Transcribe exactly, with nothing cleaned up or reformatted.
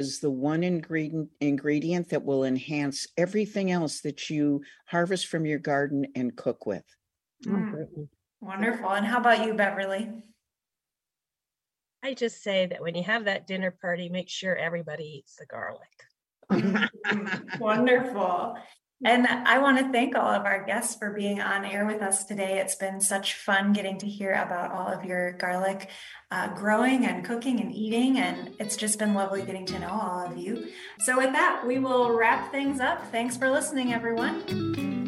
is the one ingredient ingredient that will enhance everything else that you harvest from your garden and cook with. Mm, wonderful. And how about you, Beverly? I just say that when you have that dinner party, make sure everybody eats the garlic. Mm, wonderful. And I want to thank all of our guests for being on air with us today. It's been such fun getting to hear about all of your garlic uh, growing and cooking and eating. And it's just been lovely getting to know all of you. So with that, we will wrap things up. Thanks for listening, everyone.